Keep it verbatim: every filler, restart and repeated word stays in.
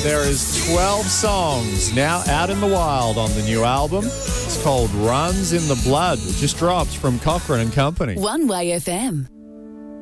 There is twelve songs now out in the wild on the new album. It's called Runs in the Blood. It just dropped from Cochrane and Company. One Way F M.